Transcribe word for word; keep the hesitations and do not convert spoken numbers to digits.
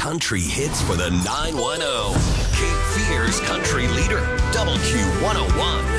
country hits for the nine one zero. Cape Fear's country leader, W Q one oh one.